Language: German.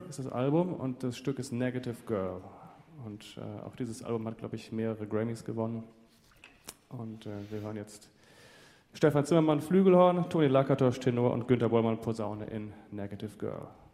ist das Album und das Stück ist Negative Girl. Und auch dieses Album hat, glaube ich, mehrere Grammys gewonnen. Und wir hören jetzt Stefan Zimmermann Flügelhorn, Toni Lakatosch Tenor und Günter Bollmann Posaune in Negative Girl.